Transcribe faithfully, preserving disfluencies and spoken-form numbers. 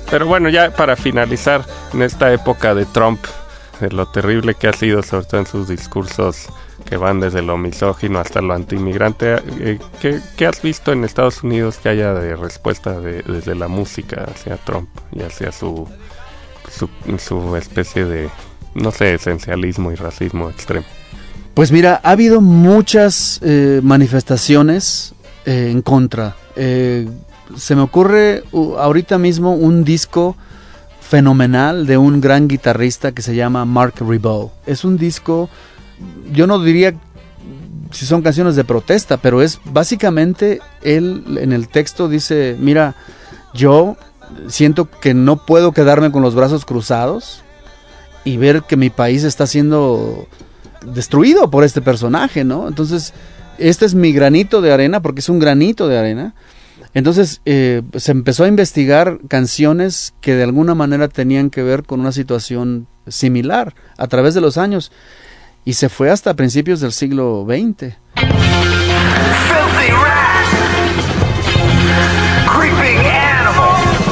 Pero bueno, ya para finalizar, en esta época de Trump, de lo terrible que ha sido, sobre todo en sus discursos que van desde lo misógino hasta lo antiinmigrante, eh, ¿qué, ¿qué has visto en Estados Unidos que haya de respuesta de, desde la música hacia Trump y hacia su, su, su especie de, no sé, esencialismo y racismo extremo? Pues mira, ha habido muchas eh, manifestaciones eh, en contra. Eh, se me ocurre uh, ahorita mismo un disco fenomenal de un gran guitarrista que se llama Mark Ribot. Es un disco, yo no diría si son canciones de protesta, pero es básicamente él en el texto dice, mira, yo siento que no puedo quedarme con los brazos cruzados y ver que mi país está siendo destruido por este personaje, ¿no? Entonces, este es mi granito de arena, porque es un granito de arena. Entonces, eh, se empezó a investigar canciones que de alguna manera tenían que ver con una situación similar a través de los años, y se fue hasta principios del siglo veinte. Filthy